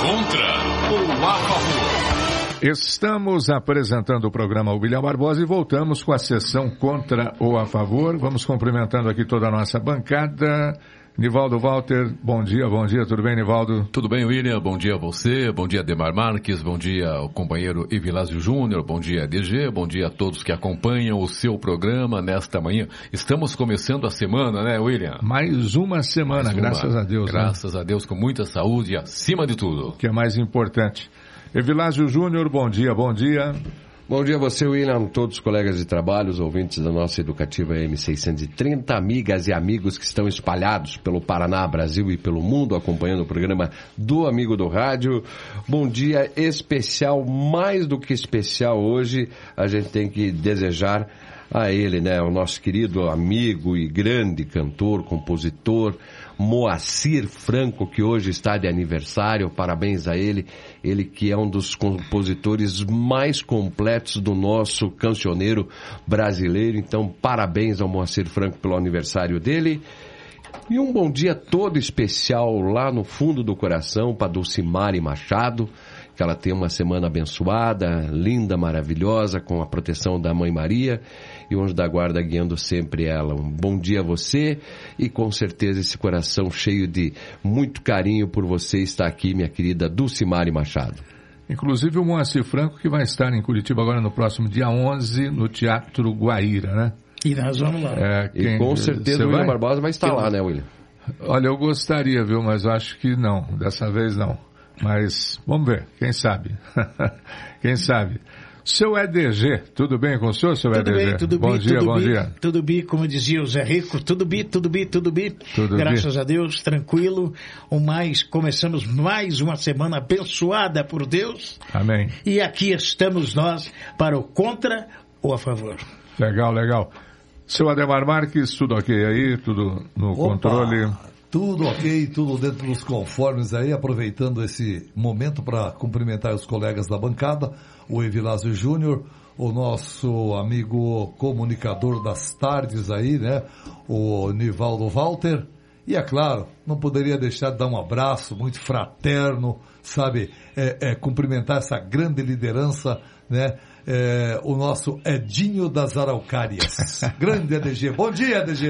Contra ou a favor? Estamos apresentando o programa William Barbosa e voltamos com a sessão Contra ou a Favor. Vamos cumprimentando aqui toda a nossa bancada. Nivaldo Walter, bom dia, tudo bem, Nivaldo? Tudo bem, William, bom dia a você, bom dia Ademar Marques, bom dia ao companheiro Evilásio Júnior, bom dia DG, bom dia a todos que acompanham o seu programa nesta manhã. Estamos começando a semana, né, William? Mais uma semana, graças a Deus. Graças a Deus, com muita saúde e acima de tudo. Que é mais importante. Evilásio Júnior, bom dia. Bom dia a você, William, todos os colegas de trabalho, os ouvintes da nossa educativa M630, amigas e amigos que estão espalhados pelo Paraná, Brasil e pelo mundo, acompanhando o programa do Amigo do Rádio. Bom dia especial, mais do que especial hoje, a gente tem que desejar a ele, né, o nosso querido amigo e grande cantor, compositor, Moacir Franco, que hoje está de aniversário, parabéns a ele, ele que é um dos compositores mais completos do nosso cancioneiro brasileiro, então parabéns ao Moacir Franco pelo aniversário dele. E um bom dia todo especial lá no fundo do coração para Dulcimari Machado, que ela tenha uma semana abençoada, linda, maravilhosa, com a proteção da Mãe Maria e o anjo da guarda guiando sempre ela. Um bom dia a você e com certeza esse coração cheio de muito carinho por você está aqui, minha querida Dulcimari Machado. Inclusive o Moacir Franco, que vai estar em Curitiba agora no próximo dia 11 no Teatro Guaíra, né? E nós vamos lá. E com certeza o William Barbosa vai estar lá, né, William? Olha, eu gostaria, viu, mas eu acho que não, dessa vez não. Mas vamos ver, quem sabe? Quem sabe? Seu EDG, tudo bem com o senhor, seu EDG? Tudo bem, bom dia. Tudo bem, como dizia o Zé Rico, tudo bem. Graças a Deus, tranquilo. Começamos mais uma semana abençoada por Deus. Amém. E aqui estamos nós para o contra ou a favor. Legal. Seu Ademar Marques, tudo ok aí? Tudo no controle? Tudo ok, tudo dentro dos conformes aí, aproveitando esse momento para cumprimentar os colegas da bancada, o Evilásio Júnior, o nosso amigo comunicador das tardes aí, né, o Nivaldo Walter, e é claro, não poderia deixar de dar um abraço muito fraterno, sabe, cumprimentar essa grande liderança, né, o nosso Edinho das Araucárias. Grande EDG. Bom dia, EDG.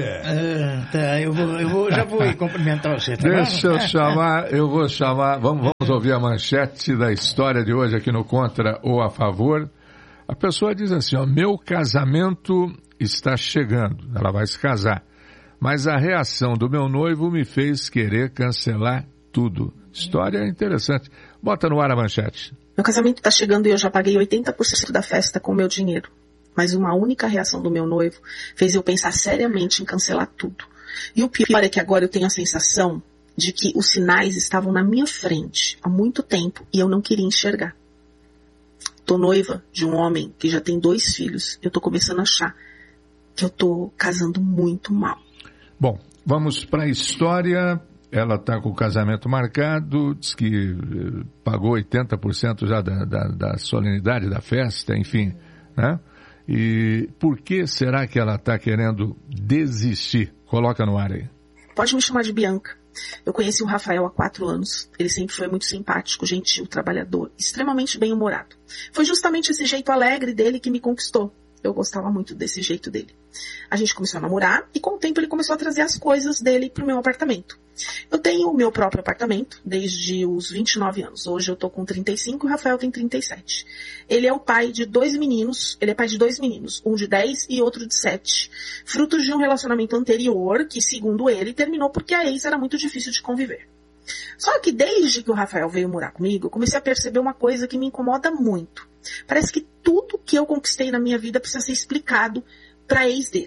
Já vou cumprimentar você. Tá Eu vou chamar, vamos ouvir a manchete da história de hoje aqui no Contra ou a Favor. A pessoa diz assim, meu casamento está chegando, ela vai se casar, mas a reação do meu noivo me fez querer cancelar tudo. História interessante. Bota no ar a manchete. Meu casamento está chegando e eu já paguei 80% da festa com o meu dinheiro. Mas uma única reação do meu noivo fez eu pensar seriamente em cancelar tudo. E o pior é que agora eu tenho a sensação de que os sinais estavam na minha frente há muito tempo e eu não queria enxergar. Tô noiva de um homem que já tem 2 filhos. Eu tô começando a achar que eu tô casando muito mal. Bom, vamos para a história. Ela está com o casamento marcado, diz que pagou 80% já da solenidade da festa, enfim, né? E por que será que ela está querendo desistir? Coloca no ar aí. Pode me chamar de Bianca. Eu conheci o Rafael há 4 anos. Ele sempre foi muito simpático, gentil, trabalhador, extremamente bem-humorado. Foi justamente esse jeito alegre dele que me conquistou. Eu gostava muito desse jeito dele. A gente começou a namorar e com o tempo ele começou a trazer as coisas dele pro meu apartamento. Eu tenho o meu próprio apartamento desde os 29 anos. Hoje eu tô com 35 e o Rafael tem 37. Ele é o pai de 2 meninos. Ele é pai de 2 meninos, um de 10 e outro de 7. Frutos de um relacionamento anterior que, segundo ele, terminou porque a ex era muito difícil de conviver. Só que desde que o Rafael veio morar comigo, eu comecei a perceber uma coisa que me incomoda muito. Parece que tudo que eu conquistei na minha vida precisa ser explicado pra ex dele.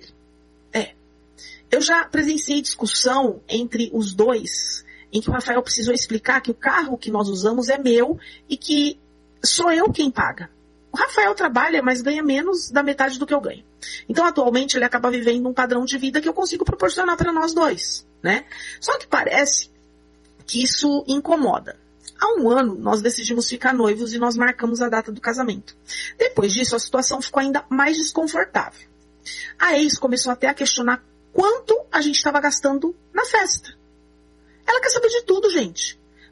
Eu já presenciei discussão entre os dois, em que o Rafael precisou explicar que o carro que nós usamos é meu e que sou eu quem paga. O Rafael trabalha, mas ganha menos da metade do que eu ganho. Então, atualmente, ele acaba vivendo um padrão de vida que eu consigo proporcionar para nós dois, né? Só que parece que isso incomoda. Há 1 ano, nós decidimos ficar noivos e nós marcamos a data do casamento. Depois disso, a situação ficou ainda mais desconfortável. A ex começou até a questionar quanto a gente estava gastando na festa. Ela quer saber de tudo, gente.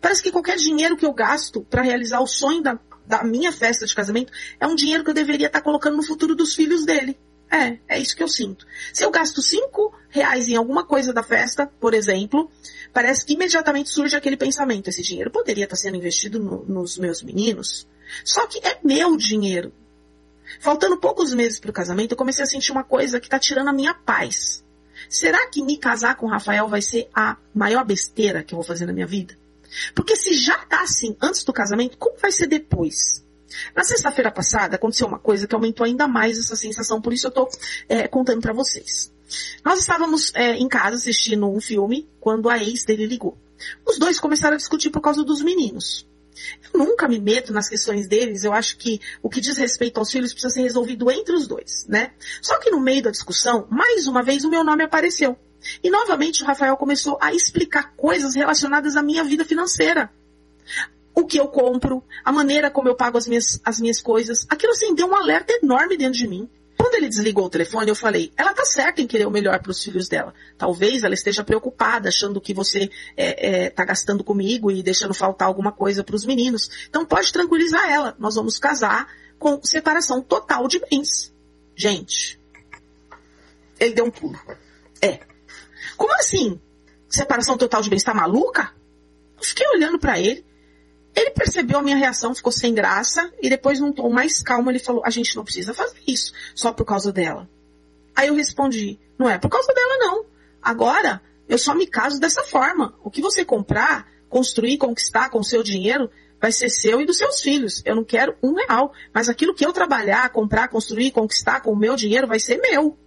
Parece que qualquer dinheiro que eu gasto para realizar o sonho da minha festa de casamento é um dinheiro que eu deveria estar colocando no futuro dos filhos dele. É isso que eu sinto. Se eu gasto R$5 em alguma coisa da festa, por exemplo, parece que imediatamente surge aquele pensamento, esse dinheiro poderia estar sendo investido nos meus meninos. Só que é meu dinheiro. Faltando poucos meses para o casamento, eu comecei a sentir uma coisa que está tirando a minha paz. Será que me casar com o Rafael vai ser a maior besteira que eu vou fazer na minha vida? Porque se já está assim antes do casamento, como vai ser depois? Na sexta-feira passada aconteceu uma coisa que aumentou ainda mais essa sensação, por isso eu estou contando para vocês. Nós estávamos em casa assistindo um filme quando a ex dele ligou. Os dois começaram a discutir por causa dos meninos. Eu nunca me meto nas questões deles, eu acho que o que diz respeito aos filhos precisa ser resolvido entre os dois, né? Só que no meio da discussão, mais uma vez o meu nome apareceu. E novamente o Rafael começou a explicar coisas relacionadas à minha vida financeira. O que eu compro, a maneira como eu pago as minhas coisas. Aquilo assim deu um alerta enorme dentro de mim. Quando ele desligou o telefone, eu falei, ela tá certa em querer o melhor para os filhos dela. Talvez ela esteja preocupada, achando que você tá gastando comigo e deixando faltar alguma coisa para os meninos. Então pode tranquilizar ela. Nós vamos casar com separação total de bens. Gente, ele deu um pulo. Como assim? Separação total de bens? Tá maluca? Eu fiquei olhando para ele. Ele percebeu a minha reação, ficou sem graça, e depois num tom mais calmo ele falou, a gente não precisa fazer isso, só por causa dela. Aí eu respondi, não é por causa dela não. Agora, eu só me caso dessa forma. O que você comprar, construir, conquistar com o seu dinheiro, vai ser seu e dos seus filhos. Eu não quero R$1, mas aquilo que eu trabalhar, comprar, construir, conquistar com o meu dinheiro vai ser meu.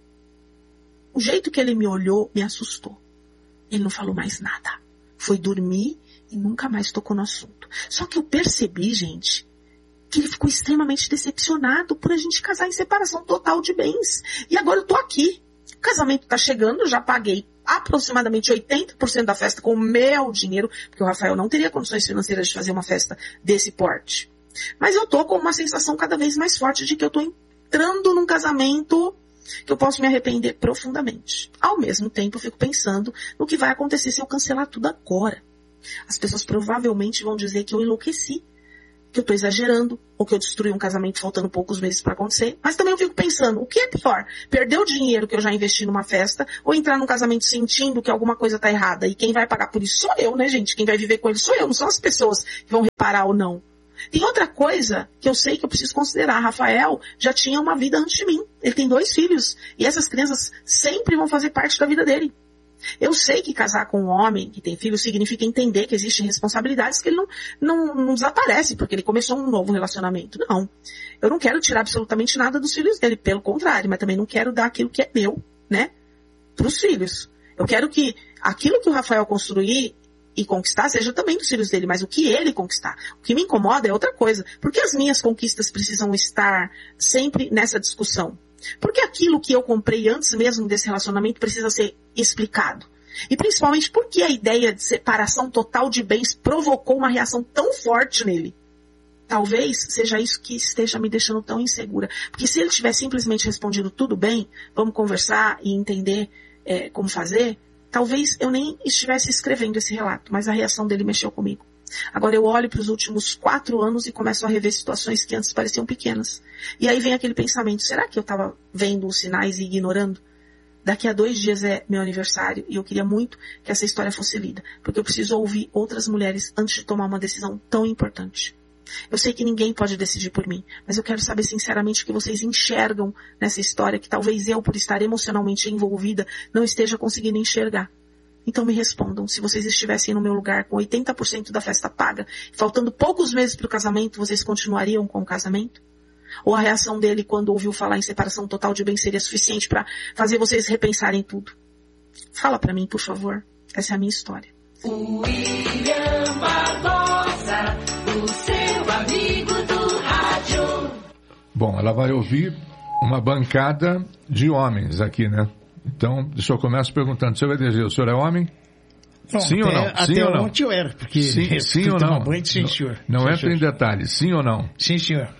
O jeito que ele me olhou me assustou. Ele não falou mais nada. Foi dormir e nunca mais tocou no assunto. Só que eu percebi, gente, que ele ficou extremamente decepcionado por a gente casar em separação total de bens. E agora eu tô aqui. O casamento tá chegando, eu já paguei aproximadamente 80% da festa com o meu dinheiro, porque o Rafael não teria condições financeiras de fazer uma festa desse porte. Mas eu tô com uma sensação cada vez mais forte de que eu tô entrando num casamento que eu posso me arrepender profundamente. Ao mesmo tempo, eu fico pensando no que vai acontecer se eu cancelar tudo agora. As pessoas provavelmente vão dizer que eu enlouqueci, que eu estou exagerando, ou que eu destruí um casamento faltando poucos meses para acontecer. Mas também eu fico pensando, o que é pior? Perder o dinheiro que eu já investi numa festa, ou entrar num casamento sentindo que alguma coisa está errada, e quem vai pagar por isso sou eu, né, gente? Quem vai viver com ele sou eu, não são as pessoas que vão reparar ou não. Tem outra coisa que eu sei que eu preciso considerar. Rafael já tinha uma vida antes de mim. Ele tem 2 filhos. E essas crianças sempre vão fazer parte da vida dele. Eu sei que casar com um homem que tem filhos significa entender que existem responsabilidades que ele não desaparece porque ele começou um novo relacionamento. Não. Eu não quero tirar absolutamente nada dos filhos dele. Pelo contrário. Mas também não quero dar aquilo que é meu, né? Para os filhos. Eu quero que aquilo que o Rafael construir e conquistar seja também dos filhos dele, mas o que ele conquistar. O que me incomoda é outra coisa. Por que as minhas conquistas precisam estar sempre nessa discussão? Por que aquilo que eu comprei antes mesmo desse relacionamento precisa ser explicado? E principalmente, por que a ideia de separação total de bens provocou uma reação tão forte nele? Talvez seja isso que esteja me deixando tão insegura. Porque se ele tivesse simplesmente respondido tudo bem, vamos conversar e entender como fazer, talvez eu nem estivesse escrevendo esse relato, mas a reação dele mexeu comigo. Agora eu olho para os últimos 4 anos e começo a rever situações que antes pareciam pequenas. E aí vem aquele pensamento, será que eu estava vendo os sinais e ignorando? Daqui a 2 dias é meu aniversário e eu queria muito que essa história fosse lida, porque eu preciso ouvir outras mulheres antes de tomar uma decisão tão importante. Eu sei que ninguém pode decidir por mim, mas eu quero saber sinceramente o que vocês enxergam nessa história que talvez eu, por estar emocionalmente envolvida, não esteja conseguindo enxergar. Então me respondam, se vocês estivessem no meu lugar com 80% da festa paga, faltando poucos meses para o casamento, vocês continuariam com o casamento? Ou a reação dele quando ouviu falar em separação total de bens seria suficiente para fazer vocês repensarem tudo? Fala para mim, por favor. Essa é a minha história. William Barbosa, o seu amigo do rádio. Bom, ela vai ouvir uma bancada de homens aqui, né? Então, deixa eu começar perguntando, seu EDG, o senhor é homem? Bom, sim ou não? Até sim ou não? ontem eu era, porque sim ou não? Banho, sim, senhor. Não sim, entra senhor. em detalhes, sim ou não? Sim, senhor.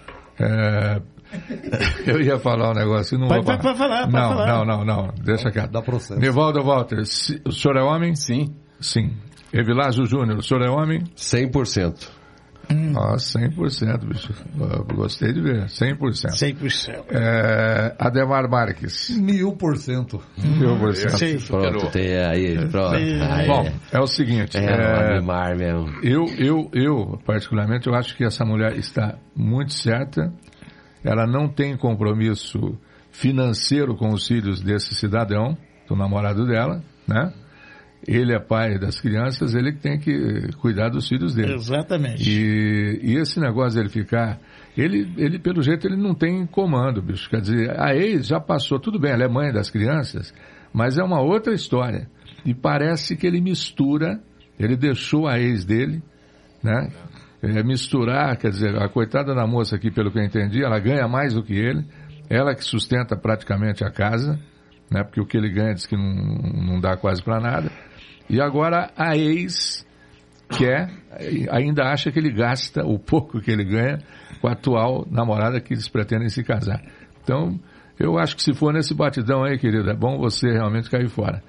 Eu ia falar um negócio e não vou falar. Pode falar. Não, deixa quieto. Dá processo. Nivaldo Walter, o senhor é homem? Sim. Sim. Evilásio Júnior, o senhor é homem? 100%. 100%, bicho. Gostei de ver, 100%. 100%. Ademar Marques. 1000%. 1000%. Pronto, tem aí, pronto. Bom, é o seguinte. Ademar mesmo. Eu, particularmente, eu acho que essa mulher está muito certa. Ela não tem compromisso financeiro com os filhos desse cidadão, do namorado dela, né? Ele é pai das crianças, ele tem que cuidar dos filhos dele. Exatamente. E esse negócio dele ficar... Ele, pelo jeito, ele não tem comando, bicho. Quer dizer, a ex já passou, tudo bem, ela é mãe das crianças, mas é uma outra história. E parece que ele mistura, ele deixou a ex dele, né? Misturar, quer dizer, a coitada da moça aqui, pelo que eu entendi, ela ganha mais do que ele, ela que sustenta praticamente a casa, né? Porque o que ele ganha diz que não dá quase para nada. E agora a ex ainda acha que ele gasta o pouco que ele ganha com a atual namorada que eles pretendem se casar. Então, eu acho que se for nesse batidão aí, querido, é bom você realmente cair fora.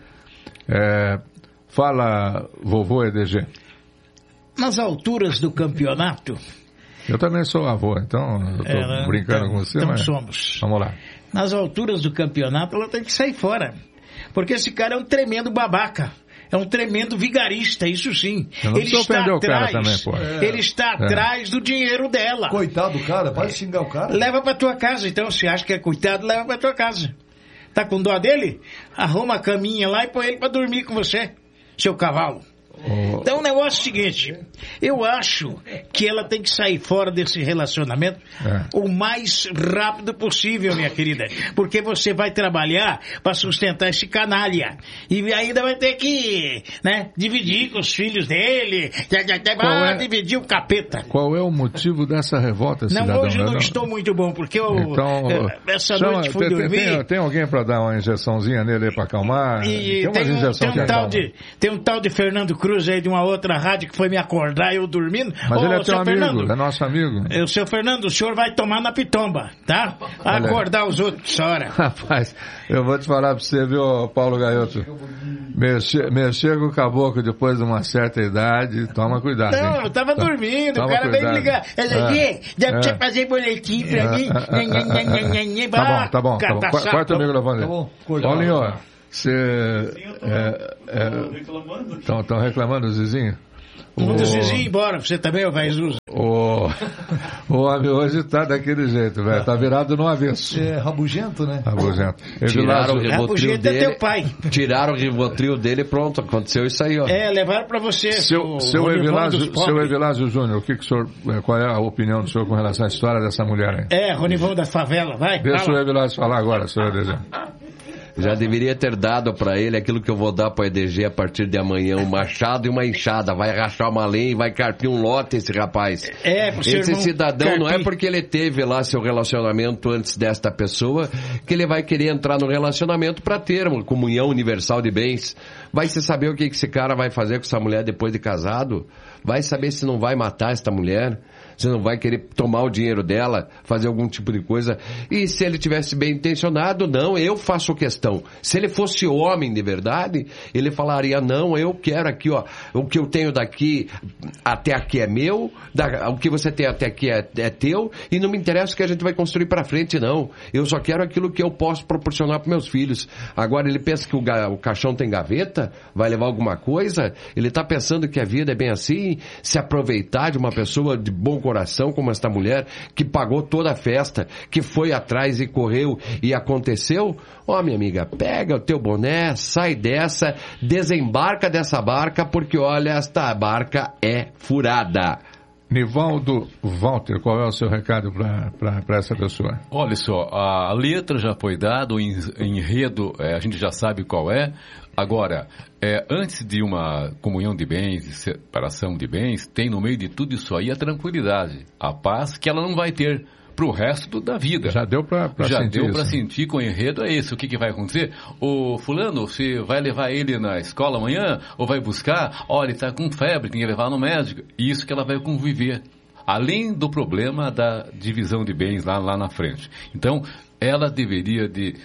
Fala, vovô EDG. Nas alturas do campeonato... Eu também sou avô, então eu estou brincando com você, então mas somos. Vamos lá. Nas alturas do campeonato, ela tem que sair fora. Porque esse cara é um tremendo babaca. É um tremendo vigarista, isso sim. Ele está atrás, também, pô. Ele está atrás do dinheiro dela. Coitado do cara, pode xingar o cara. Leva pra tua casa, então. Se acha que é coitado, leva pra tua casa. Tá com dó dele? Arruma a caminha lá e põe ele pra dormir com você, seu cavalo. Então o negócio é o seguinte, eu acho que ela tem que sair fora desse relacionamento o mais rápido possível, minha querida, porque você vai trabalhar para sustentar esse canalha e ainda vai ter que, né, dividir com os filhos dele, dividir o capeta. Qual é o motivo dessa revolta, cidadão? Não, hoje eu não estou muito bom, porque essa noite fui dormir. Tem alguém para dar uma injeçãozinha nele aí para acalmar? Tem um tal de Fernando Cruz aí de uma outra rádio que foi me acordar eu dormindo. Mas ele é teu amigo, é nosso amigo. O seu Fernando, o senhor vai tomar na pitomba, tá? Acordar os outros essa hora. Rapaz, eu vou te falar pra você, viu, Paulo Gaioto? Mexer com o caboclo depois de uma certa idade, toma cuidado. Não, hein? eu tava dormindo, o cara veio me ligar. Dá pra você fazer boletim pra mim? Tá bom. Corta o microfone. Paulinho, Estão reclamando do Zizinho? Manda o Zizinho embora, você também, ô Vaizuza. O homem hoje tá daquele jeito, velho. Tá virado no avesso. É rabugento, né? Rabugento. Tiraram o Rivotril dele. É teu pai. Tiraram o Rivotril dele e pronto, aconteceu isso aí, ó. Levaram pra você. Seu Evilásio Júnior, qual é a opinião do senhor com relação à história dessa mulher aí? Ronivão da favela, vai. Deixa o Evilásio falar agora, senhor EDG. Já deveria ter dado pra ele aquilo que eu vou dar pro EDG a partir de amanhã, um machado e uma enxada. Vai rachar uma lenha e vai carpir um lote esse rapaz. Esse cidadão não é porque ele teve lá seu relacionamento antes desta pessoa que ele vai querer entrar no relacionamento pra ter uma comunhão universal de bens. Vai se saber o que esse cara vai fazer com essa mulher depois de casado? Vai saber se não vai matar esta mulher? Você não vai querer tomar o dinheiro dela, fazer algum tipo de coisa. E se ele tivesse bem intencionado, não, eu faço questão. Se ele fosse homem de verdade, ele falaria, não, eu quero aqui, ó, o que eu tenho daqui até aqui é meu, o que você tem até aqui é teu, e não me interessa o que a gente vai construir para frente, não. Eu só quero aquilo que eu posso proporcionar para meus filhos. Agora ele pensa que o caixão tem gaveta, vai levar alguma coisa, ele está pensando que a vida é bem assim, se aproveitar de uma pessoa de bom coração como esta mulher, que pagou toda a festa, que foi atrás e correu e aconteceu. Minha amiga, pega o teu boné, sai dessa, desembarca dessa barca, porque olha, esta barca é furada. Nivaldo Walter, qual é o seu recado para essa pessoa? Olha só, a letra já foi dada, o enredo a gente já sabe qual é. Agora, antes de uma comunhão de bens, de separação de bens, tem no meio de tudo isso aí a tranquilidade, a paz que ela não vai ter para o resto da vida. Já deu para sentir. Já deu para sentir com o enredo é esse. O que vai acontecer? O fulano, você vai levar ele na escola amanhã? Ou vai buscar? Olha, ele está com febre, tem que levar no médico. Isso que ela vai conviver. Além do problema da divisão de bens lá na frente. Então, ela deveria de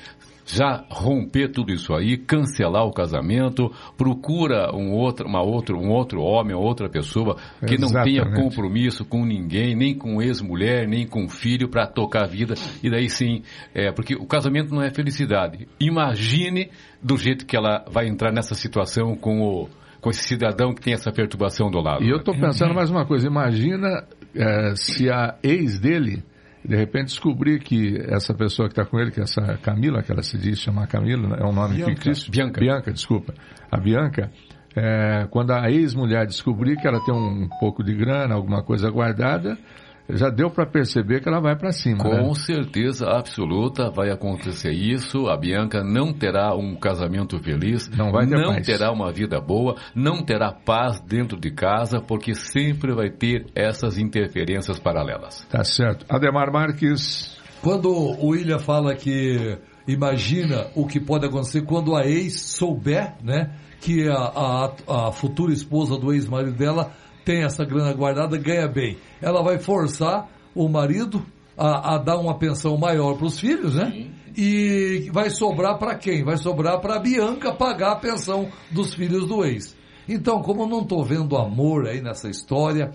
já romper tudo isso aí, cancelar o casamento, procura um outro homem, outra pessoa que não tenha compromisso com ninguém, nem com ex-mulher, nem com filho, para tocar a vida. E daí sim, porque o casamento não é felicidade. Imagine do jeito que ela vai entrar nessa situação com esse cidadão que tem essa perturbação do lado. E eu estou pensando mais uma coisa, imagina se a ex dele de repente descobrir que essa pessoa que está com ele, que é essa Camila, que ela se diz chamar Camila, é um nome fictício. Bianca, desculpa. A Bianca, quando a ex-mulher descobrir que ela tem um pouco de grana, alguma coisa guardada, já deu para perceber que ela vai para cima. Com certeza absoluta vai acontecer isso. A Bianca não terá um casamento feliz, não terá uma vida boa, não terá paz dentro de casa, porque sempre vai ter essas interferências paralelas. Tá certo. Ademar Marques. Quando o William fala que imagina o que pode acontecer quando a ex souber, né, que a futura esposa do ex-marido dela tem essa grana guardada, ganha bem. Ela vai forçar o marido a dar uma pensão maior para os filhos, né? Sim. E vai sobrar para quem? Vai sobrar para a Bianca pagar a pensão dos filhos do ex. Então, como eu não estou vendo amor aí nessa história,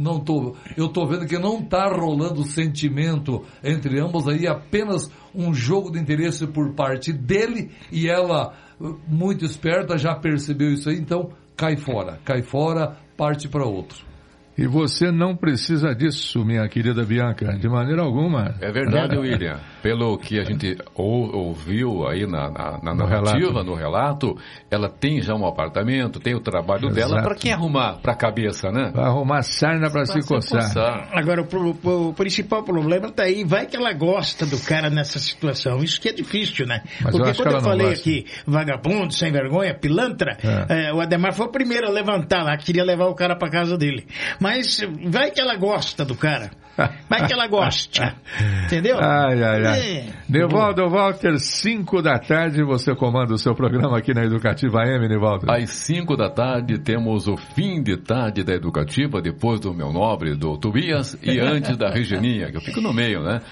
eu estou vendo que não está rolando sentimento entre ambos aí, apenas um jogo de interesse por parte dele, e ela, muito esperta, já percebeu isso aí, então cai fora, parte para outro. E você não precisa disso, minha querida Bianca, de maneira alguma. É verdade, William. Pelo que a gente ouviu aí na narrativa, no relato, ela tem já um apartamento, tem o trabalho dela. Para quem arrumar para a cabeça, né? Vai arrumar sarna para se coçar. Agora, o principal problema está aí. Vai que ela gosta do cara nessa situação. Isso que é difícil, né? Mas porque quando eu falei gosta. aqui, vagabundo, sem vergonha, pilantra, o Ademar foi o primeiro a levantar lá, queria levar o cara para casa dele. Mas vai que ela gosta do cara. Vai que ela gosta. Entendeu? Nivaldo Walter, 5 da tarde, você comanda o seu programa aqui na Educativa AM, Nivaldo. Às 5 da tarde temos o fim de tarde da Educativa, depois do meu nobre, do Tobias, e antes da Regininha, que eu fico no meio, né?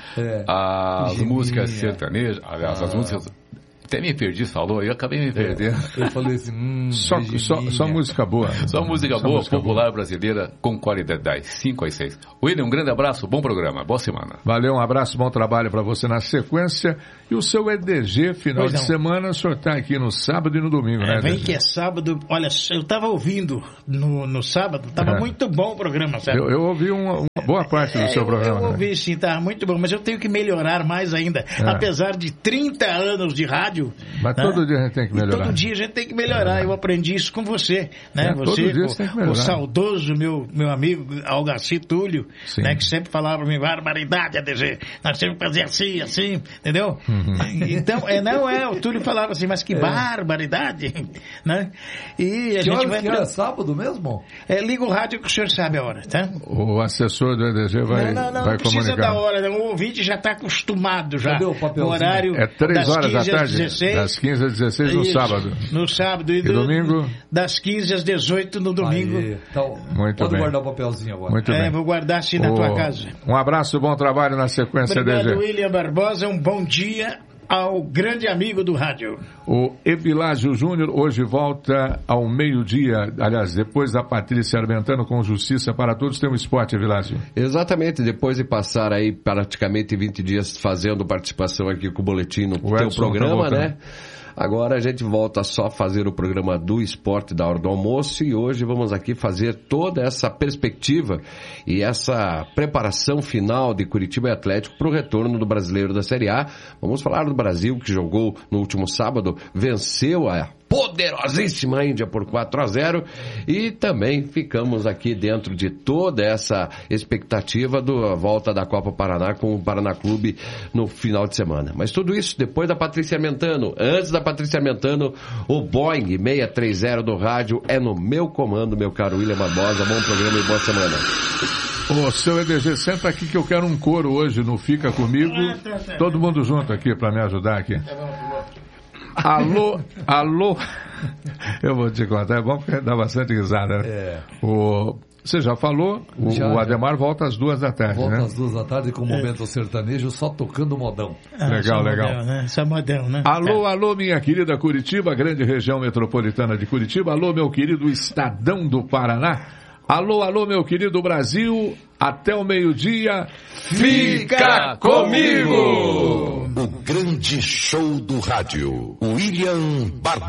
As músicas sertanejas, aliás, as músicas... Até me perdi, falou, eu acabei me perdendo. Eu falei assim, só música boa. Só música boa, popular brasileira, com qualidade, das 5 às 6. William, um grande abraço, bom programa, boa semana. Valeu, um abraço, bom trabalho para você na sequência. E o seu EDG, final de semana, o senhor está aqui no sábado e no domingo, né? Vem que é sábado, olha, eu estava ouvindo no sábado, estava muito bom o programa, sabe? Eu ouvi uma boa parte do seu programa. Eu ouvi sim, estava muito bom, mas eu tenho que melhorar mais ainda. Apesar de 30 anos de rádio, mas todo dia a gente tem que melhorar. Todo dia a gente tem que melhorar. Eu aprendi isso com você, né? Você, o saudoso meu amigo Algaci Túlio, né? Que sempre falava para mim, barbaridade, ADG. Nós temos que fazer assim, entendeu? Então, o Túlio falava assim, mas que barbaridade, né? E a gente vai... Que é sábado mesmo? Liga o rádio que o senhor sabe a hora, tá? O assessor do EDG vai não comunicar. Não precisa da hora, não. O ouvinte já está acostumado já. Cadê o papelzinho? O horário 3 horas da tarde. 16, das 15 às 16 no sábado. No sábado. E domingo? Das 15 às 18 no domingo. Então, pode guardar o papelzinho agora. Muito bem. Vou guardar assim na tua casa. Um abraço, bom trabalho na sequência. Obrigado, William Barbosa. Um bom dia ao grande amigo do rádio. O Evilásio Júnior hoje volta ao meio-dia, aliás, depois da Patrícia Armentano com Justiça para Todos, tem um esporte, Evilásio. Exatamente, depois de passar aí praticamente 20 dias fazendo participação aqui com o Boletim no teu programa, né? Agora a gente volta só a fazer o programa do esporte da hora do almoço e hoje vamos aqui fazer toda essa perspectiva e essa preparação final de Curitiba e Atlético para o retorno do Brasileiro da Série A. Vamos falar do Brasil que jogou no último sábado, venceu a poderosíssima Índia por 4-0 e também ficamos aqui dentro de toda essa expectativa da volta da Copa Paraná com o Paraná Clube no final de semana. Mas tudo isso depois da Patrícia Armentano. Antes da Patrícia Armentano, o Boeing 630 do rádio é no meu comando, meu caro William Barbosa. Bom programa e boa semana. Ô, seu EDG, senta aqui que eu quero um coro hoje no Fica Comigo. Todo mundo junto aqui para me ajudar aqui. Alô, eu vou te contar, é bom porque dá bastante risada, né? Você já falou, o Ademar volta às 14h, volta né? às 14h com o Momento Sertanejo, só tocando modão. Legal, legal. Model, né? Só model, né? Alô, minha querida Curitiba, grande região metropolitana de Curitiba. Alô, meu querido Estadão do Paraná. Alô, meu querido Brasil. Até o meio-dia. Fica comigo! O grande show do rádio. William Barbosa.